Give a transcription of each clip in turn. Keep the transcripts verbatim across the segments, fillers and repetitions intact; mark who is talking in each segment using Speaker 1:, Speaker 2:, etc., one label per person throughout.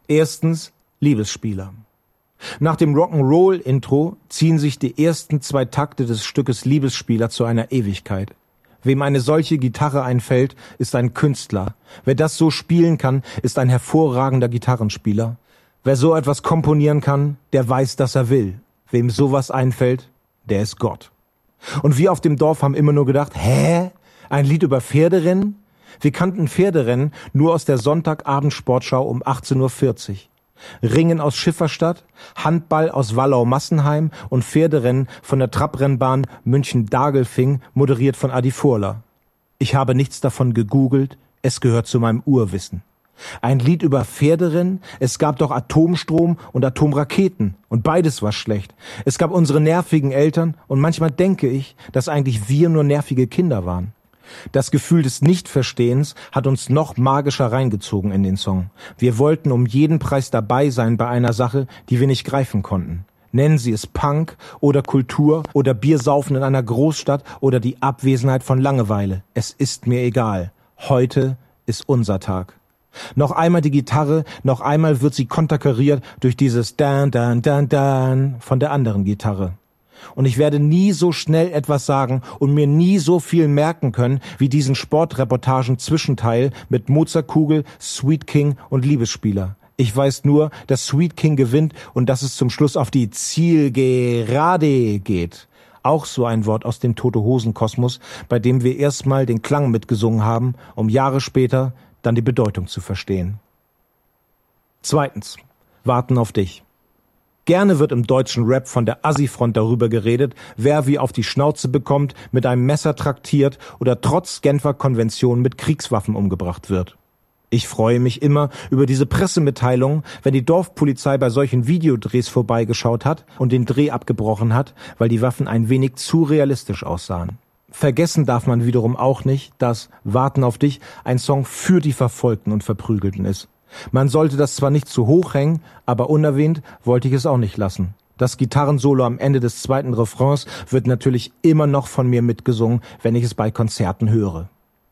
Speaker 1: Erstens Liebesspieler. Nach dem Rock'n'Roll-Intro ziehen sich die ersten zwei Takte des Stückes Liebesspieler zu einer Ewigkeit. Wem eine solche Gitarre einfällt, ist ein Künstler. Wer das so spielen kann, ist ein hervorragender Gitarrenspieler. Wer so etwas komponieren kann, der weiß, dass er will. Wem sowas einfällt, der ist Gott. Und wir auf dem Dorf haben immer nur gedacht, hä? Ein Lied über Pferderennen? Wir kannten Pferderennen nur aus der Sonntagabend-Sportschau um achtzehn Uhr vierzig. Ringen aus Schifferstadt, Handball aus Wallau-Massenheim und Pferderennen von der Trabrennbahn München-Dagelfing, moderiert von Adi Furler. Ich habe nichts davon gegoogelt, es gehört zu meinem Urwissen. Ein Lied über Pferderennen, es gab doch Atomstrom und Atomraketen und beides war schlecht. Es gab unsere nervigen Eltern und manchmal denke ich, dass eigentlich wir nur nervige Kinder waren. Das Gefühl des Nichtverstehens hat uns noch magischer reingezogen in den Song. Wir wollten um jeden Preis dabei sein bei einer Sache, die wir nicht greifen konnten. Nennen Sie es Punk oder Kultur oder Biersaufen in einer Großstadt oder die Abwesenheit von Langeweile. Es ist mir egal. Heute ist unser Tag. Noch einmal die Gitarre, noch einmal wird sie konterkariert durch dieses Dan, Dan, Dan, Dan von der anderen Gitarre. Und ich werde nie so schnell etwas sagen und mir nie so viel merken können wie diesen Sportreportagen-Zwischenteil mit Mozartkugel, Sweet King und Liebesspieler. Ich weiß nur, dass Sweet King gewinnt und dass es zum Schluss auf die Zielgerade geht. Auch so ein Wort aus dem Tote-Hosen-Kosmos, bei dem wir erstmal den Klang mitgesungen haben, um Jahre später dann die Bedeutung zu verstehen. Zweitens. Warten auf dich. Gerne wird im deutschen Rap von der Assi-Front darüber geredet, wer wie auf die Schnauze bekommt, mit einem Messer traktiert oder trotz Genfer Konvention mit Kriegswaffen umgebracht wird. Ich freue mich immer über diese Pressemitteilungen, wenn die Dorfpolizei bei solchen Videodrehs vorbeigeschaut hat und den Dreh abgebrochen hat, weil die Waffen ein wenig zu realistisch aussahen. Vergessen darf man wiederum auch nicht, dass Warten auf dich ein Song für die Verfolgten und Verprügelten ist. Man sollte das zwar nicht zu hoch hängen, aber unerwähnt wollte ich es auch nicht lassen. Das Gitarrensolo am Ende des zweiten Refrains wird natürlich immer noch von mir mitgesungen, wenn ich es bei Konzerten höre.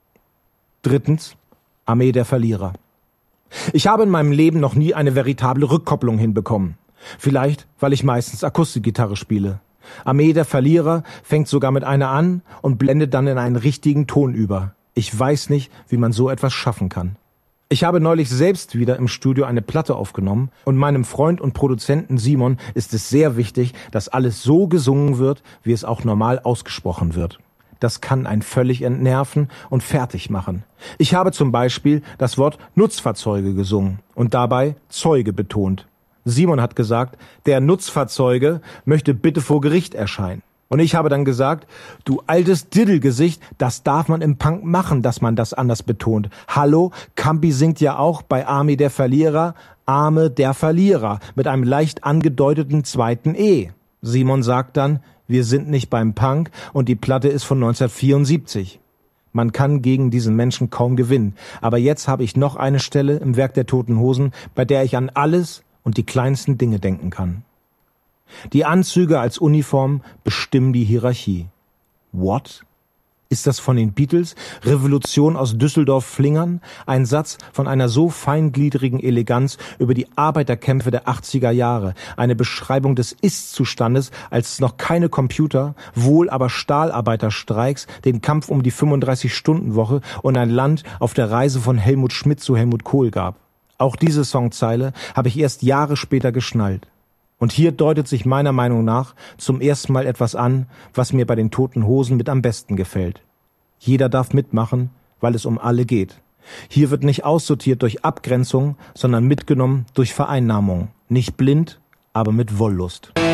Speaker 1: Drittens, Armee der Verlierer. Ich habe in meinem Leben noch nie eine veritable Rückkopplung hinbekommen. Vielleicht, weil ich meistens Akustikgitarre spiele. Armee der Verlierer fängt sogar mit einer an und blendet dann in einen richtigen Ton über. Ich weiß nicht, wie man so etwas schaffen kann. Ich habe neulich selbst wieder im Studio eine Platte aufgenommen und meinem Freund und Produzenten Simon ist es sehr wichtig, dass alles so gesungen wird, wie es auch normal ausgesprochen wird. Das kann einen völlig entnerven und fertig machen. Ich habe zum Beispiel das Wort Nutzfahrzeuge gesungen und dabei Zeuge betont. Simon hat gesagt, der Nutzfahrzeuge möchte bitte vor Gericht erscheinen. Und ich habe dann gesagt, du altes Diddelgesicht, das darf man im Punk machen, dass man das anders betont. Hallo, Campi singt ja auch bei Armee der Verlierer, Arme der Verlierer, mit einem leicht angedeuteten zweiten E. Simon sagt dann, wir sind nicht beim Punk und die Platte ist von neunzehnhundertvierundsiebzig. Man kann gegen diesen Menschen kaum gewinnen. Aber jetzt habe ich noch eine Stelle im Werk der Toten Hosen, bei der ich an alles und die kleinsten Dinge denken kann. Die Anzüge als Uniform bestimmen die Hierarchie. What? Ist das von den Beatles? Revolution aus Düsseldorf-Flingern? Ein Satz von einer so feingliedrigen Eleganz über die Arbeiterkämpfe der achtziger Jahre. Eine Beschreibung des Ist-Zustandes, als es noch keine Computer, wohl aber Stahlarbeiterstreiks, den Kampf um die fünfunddreißig-Stunden-Woche und ein Land auf der Reise von Helmut Schmidt zu Helmut Kohl gab. Auch diese Songzeile habe ich erst Jahre später geschnallt. Und hier deutet sich meiner Meinung nach zum ersten Mal etwas an, was mir bei den Toten Hosen mit am besten gefällt. Jeder darf mitmachen, weil es um alle geht. Hier wird nicht aussortiert durch Abgrenzung, sondern mitgenommen durch Vereinnahmung. Nicht blind, aber mit Wollust.